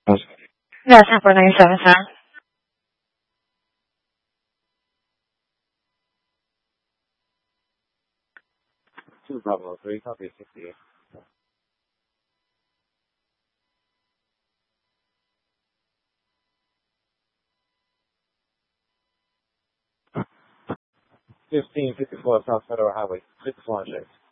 Yeah, 10.97, sir. 2 Bravo 3, copy 68. 1554 South Federal Highway, 616.